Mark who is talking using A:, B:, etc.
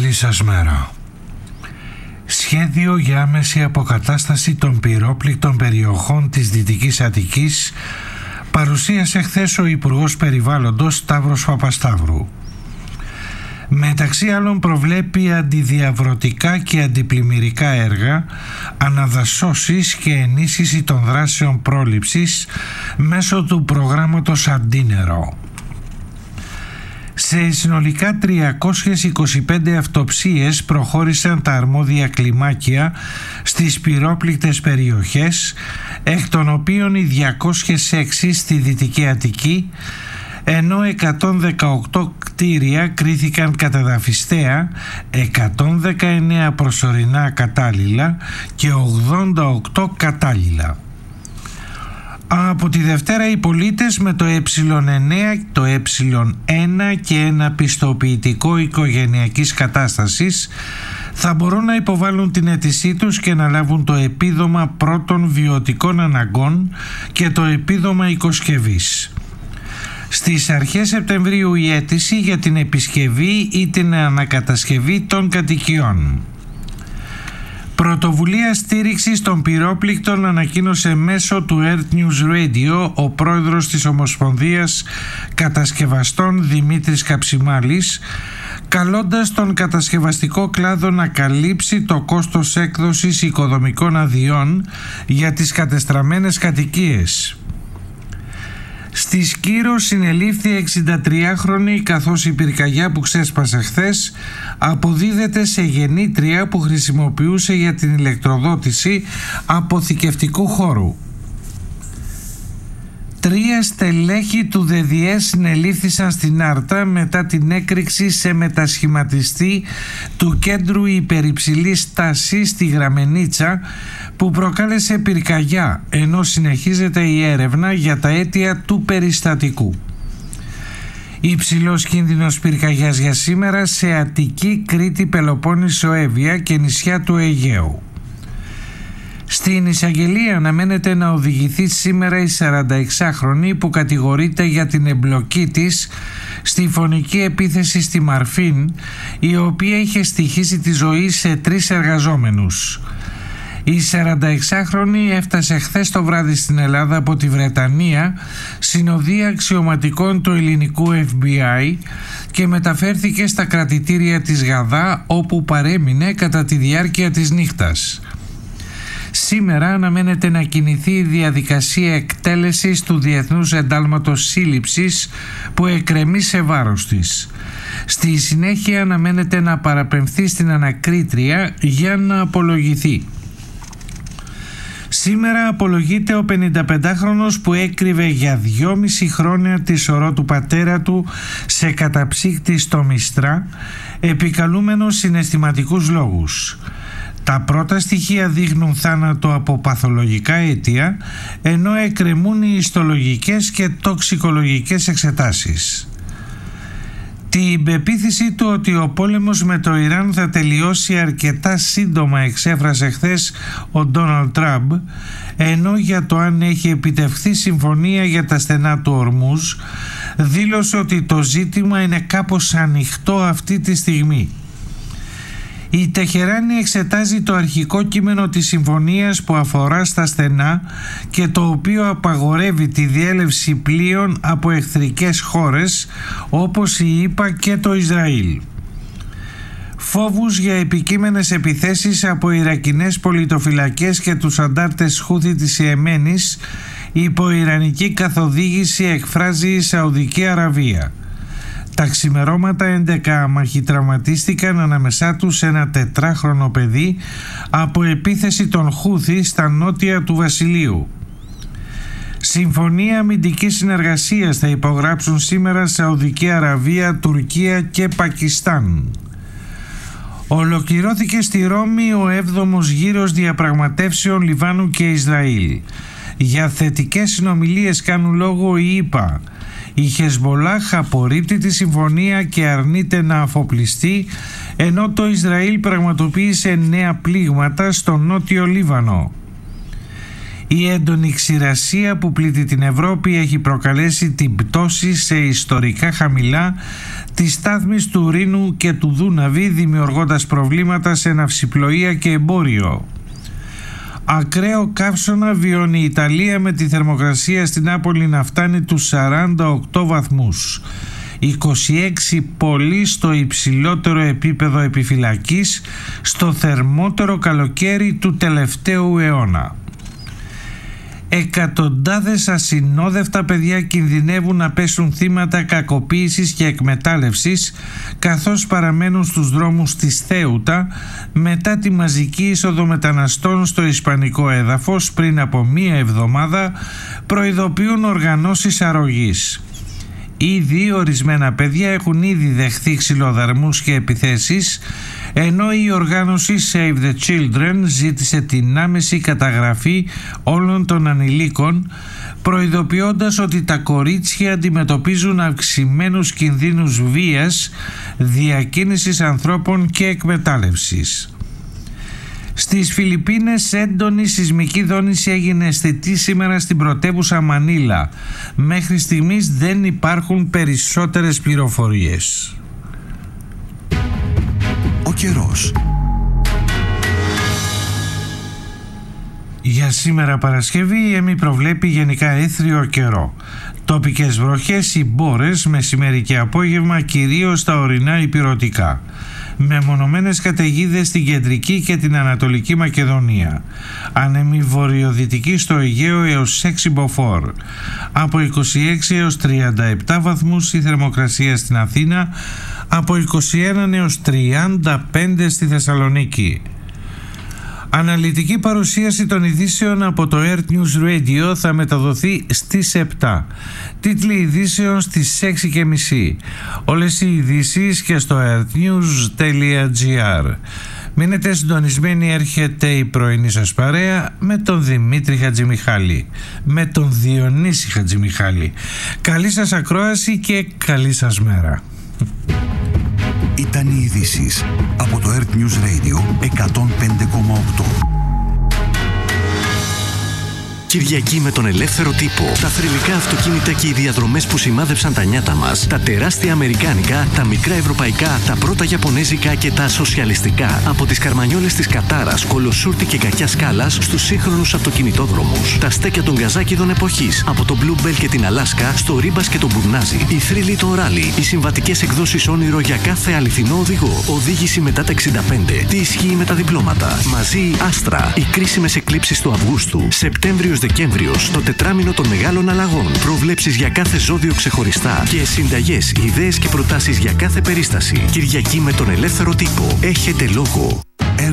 A: Καλή σας μέρα. Σχέδιο για άμεση αποκατάσταση των πυρόπληκτων περιοχών της Δυτικής Αττικής παρουσίασε χθες ο Υπουργός Περιβάλλοντος Σταύρος Παπασταύρου. Μεταξύ άλλων προβλέπει αντιδιαβρωτικά και αντιπλημμυρικά έργα, αναδασώσεις και ενίσχυση των δράσεων πρόληψης μέσω του προγράμματος Αντίνερο. Σε συνολικά 325 αυτοψίες προχώρησαν τα αρμόδια κλιμάκια στις πυρόπληκτες περιοχές, εκ των οποίων οι 206 στη Δυτική Αττική, ενώ 118 κτίρια κρίθηκαν κατεδαφιστέα, 119 προσωρινά κατάλληλα και 88 κατάλληλα. Από τη Δευτέρα οι πολίτες με το ε9, το ε1 και ένα πιστοποιητικό οικογενειακής κατάστασης θα μπορούν να υποβάλουν την αίτησή τους και να λάβουν το επίδομα πρώτων βιωτικών αναγκών και το επίδομα οικοσκευής. Στις αρχές Σεπτεμβρίου η αίτηση για την επισκευή ή την ανακατασκευή των κατοικιών. Πρωτοβουλία στήριξης των πυρόπληκτων ανακοίνωσε μέσω του Earth News Radio ο πρόεδρος της Ομοσπονδίας Κατασκευαστών Δημήτρης Καψιμάλης, καλώντας τον κατασκευαστικό κλάδο να καλύψει το κόστος έκδοσης οικοδομικών αδειών για τις κατεστραμμένες κατοικίες. Στη Σκύρο συνελήφθη 63χρονη, καθώς η πυρκαγιά που ξέσπασε χθες αποδίδεται σε γεννήτρια που χρησιμοποιούσε για την ηλεκτροδότηση αποθηκευτικού χώρου. 3 στελέχη του ΔΔΕ συνελήφθησαν στην Άρτα μετά την έκρηξη σε μετασχηματιστή του κέντρου υπερυψηλής τάσης στη Γραμμενίτσα που προκάλεσε πυρκαγιά, ενώ συνεχίζεται η έρευνα για τα αίτια του περιστατικού. Υψηλός κίνδυνος πυρκαγιάς για σήμερα σε Αττική, Κρήτη, Πελοπόννησο, Εύβοια και νησιά του Αιγαίου. Στην εισαγγελία αναμένεται να οδηγηθεί σήμερα η 46χρονη που κατηγορείται για την εμπλοκή της στη φωνική επίθεση στη Μαρφίν, η οποία είχε στοιχήσει τη ζωή σε 3 εργαζόμενους. Η 46χρονη έφτασε χθες το βράδυ στην Ελλάδα από τη Βρετανία συνοδεία αξιωματικών του ελληνικού FBI και μεταφέρθηκε στα κρατητήρια της Γαδά, όπου παρέμεινε κατά τη διάρκεια της νύχτας. Σήμερα αναμένεται να κινηθεί η διαδικασία εκτέλεσης του Διεθνούς Εντάλματος Σύλληψης που εκκρεμεί σε βάρος της. Στη συνέχεια αναμένεται να παραπεμφθεί στην ανακρίτρια για να απολογηθεί. Σήμερα απολογείται ο 55χρονος που έκρυβε για 2,5 χρόνια τη σωρό του πατέρα του σε καταψύκτη στο Μιστρά, επικαλούμενος συναισθηματικούς λόγους. Τα πρώτα στοιχεία δείχνουν θάνατο από παθολογικά αίτια, ενώ εκκρεμούν οι ιστολογικές και τοξικολογικές εξετάσεις. Την πεποίθηση του ότι ο πόλεμος με το Ιράν θα τελειώσει αρκετά σύντομα εξέφρασε χθες ο Ντόναλντ Τραμπ, ενώ για το αν έχει επιτευχθεί συμφωνία για τα στενά του Ορμούζ δήλωσε ότι το ζήτημα είναι κάπως ανοιχτό αυτή τη στιγμή. Η Τεχεράνη εξετάζει το αρχικό κείμενο της συμφωνίας που αφορά στα στενά και το οποίο απαγορεύει τη διέλευση πλοίων από εχθρικές χώρες όπως η ΗΠΑ και το Ισραήλ. Φόβους για επικείμενες επιθέσεις από Ιρακινές πολιτοφυλακές και τους αντάρτες Χούθη της Ιεμένης υπό ιρανική καθοδήγηση εκφράζει η Σαουδική Αραβία. Τα ξημερώματα 11 άμαχοι τραυματίστηκαν, ανάμεσά τους ένα 4χρονο παιδί, από επίθεση των Χούθη στα νότια του Βασιλείου. Συμφωνία αμυντικής συνεργασίας θα υπογράψουν σήμερα Σαουδική Αραβία, Τουρκία και Πακιστάν. Ολοκληρώθηκε στη Ρώμη ο 7ος γύρος διαπραγματεύσεων Λιβάνου και Ισραήλ. Για θετικές συνομιλίες κάνουν λόγο οι ΗΠΑ. Η Χεσμολάχ απορρίπτει τη συμφωνία και αρνείται να αφοπλιστεί, ενώ το Ισραήλ πραγματοποίησε 9 πλήγματα στο νότιο Λίβανο. Η έντονη ξηρασία που πλήττει την Ευρώπη έχει προκαλέσει την πτώση σε ιστορικά χαμηλά της στάθμης του Ρήνου και του Δούναβη, δημιουργώντας προβλήματα σε ναυσιπλοεία και εμπόριο. Ακραίο καύσωνα βιώνει η Ιταλία, με τη θερμοκρασία στην Νάπολη να φτάνει τους 48 βαθμούς. 26 πολύ στο υψηλότερο επίπεδο επιφυλακής στο θερμότερο καλοκαίρι του τελευταίου αιώνα. Εκατοντάδες ασυνόδευτα παιδιά κινδυνεύουν να πέσουν θύματα κακοποίησης και εκμετάλλευσης καθώς παραμένουν στους δρόμους της Θέουτα μετά τη μαζική είσοδο μεταναστών στο ισπανικό έδαφος πριν από μία εβδομάδα, προειδοποιούν οργανώσεις αρρωγής. Ήδη ορισμένα παιδιά έχουν ήδη δεχθεί ξυλοδαρμούς και επιθέσεις, ενώ η οργάνωση Save the Children ζήτησε την άμεση καταγραφή όλων των ανηλίκων, προειδοποιώντας ότι τα κορίτσια αντιμετωπίζουν αυξημένους κινδύνους βίας, διακίνησης ανθρώπων και εκμετάλλευσης. Στις Φιλιππίνες έντονη σεισμική δόνηση έγινε αισθητή σήμερα στην πρωτεύουσα Μανίλα. Μέχρι στιγμής δεν υπάρχουν περισσότερες πληροφορίες.
B: Ο καιρός.
A: Για σήμερα Παρασκευή η ΕΜΗ προβλέπει γενικά έθριο καιρό. Τοπικές βροχές ή μπόρες μεσημέρι και απόγευμα, κυρίως στα ορεινά ηπειρωτικά. Μεμονωμένες καταιγίδες στην κεντρική και την ανατολική Μακεδονία. Άνεμη βορειοδυτική στο Αιγαίο έως 6 μποφόρ. Από 26 έως 37 βαθμούς η θερμοκρασία στην Αθήνα, από 21 έως 35 στη Θεσσαλονίκη. Αναλυτική παρουσίαση των ειδήσεων από το Earth News Radio θα μεταδοθεί στις 7. Τίτλοι ειδήσεων στις 6:30. Όλες οι ειδήσεις και στο earthnews.gr. Μείνετε συντονισμένοι, έρχεται η πρωινή σας παρέα με τον Δημήτρη Χατζημιχάλη, με τον Διονύση Χατζημιχάλη. Καλή σας ακρόαση και καλή σας μέρα.
B: Ήταν οι ειδήσεις από το Earth News Radio 105,8. Κυριακή με τον ελεύθερο τύπο. Τα θρυλικά αυτοκίνητα και οι διαδρομές που σημάδεψαν τα νιάτα μας. Τα τεράστια αμερικάνικα, τα μικρά ευρωπαϊκά, τα πρώτα ιαπωνέζικα και τα σοσιαλιστικά. Από τις καρμανιόλες της Κατάρας, Κολοσούρτη και Κακιά Σκάλας στους σύγχρονους αυτοκινητόδρομους. Τα στέκια των Καζάκηδων εποχής. Από το Blue Bell και την Αλάσκα στο Ρίμπας και τον Μπουρνάζι. Οι θρύλοι των ράλι. Οι συμβατικές εκδόσεις όνειρο για κάθε αληθινό οδηγό. Οδήγηση μετά τα 65. Τι ισχύει με τα διπλώματα. Μαζί Άστρα. Οι κρίσιμες εκλήψεις του Αυγούστου. Σεπτέμβριος-Δεκέμβριος, το τετράμινο των μεγάλων αλλαγών. Προβλέψεις για κάθε ζώδιο ξεχωριστά και συνταγές, ιδέες και προτάσεις για κάθε περίσταση. Κυριακή με τον ελεύθερο τύπο. Έχετε λόγο.